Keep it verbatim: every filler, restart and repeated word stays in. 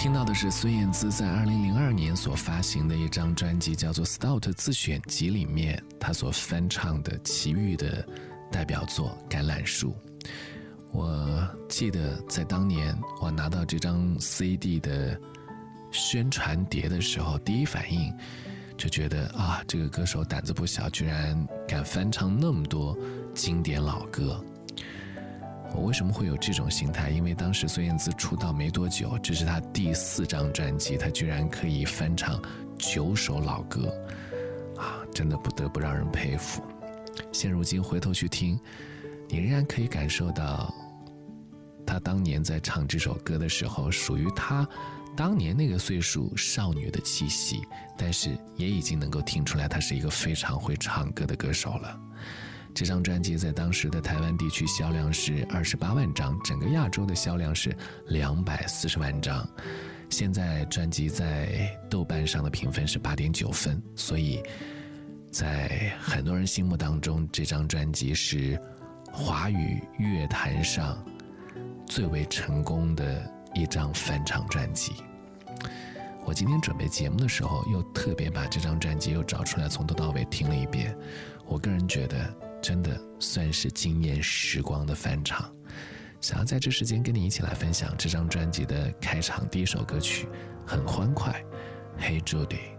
听到的是孙燕姿在二零零二年所发行的一张专辑，叫做《Stout 自选集》里面，她所翻唱的齐豫的代表作《橄榄树》。我记得在当年我拿到这张 C D 的宣传碟的时候，第一反应就觉得啊，这个歌手胆子不小，居然敢翻唱那么多经典老歌。我为什么会有这种心态？因为当时孙燕姿出道没多久，这是她第四张专辑，她居然可以翻唱九首老歌啊，真的不得不让人佩服。现如今回头去听，你仍然可以感受到她当年在唱这首歌的时候，属于她当年那个岁数少女的气息，但是也已经能够听出来她是一个非常会唱歌的歌手了。这张专辑在当时的台湾地区销量是二十八万张，整个亚洲的销量是两百四十万张。现在专辑在豆瓣上的评分是八点九分，所以在很多人心目当中，这张专辑是华语乐坛上最为成功的一张翻唱专辑。我今天准备节目的时候，又特别把这张专辑又找出来，从头到尾听了一遍。我个人觉得真的算是惊艳时光的翻唱。想要在这时间跟你一起来分享这张专辑的开场第一首歌曲，很欢快， Hey Judy。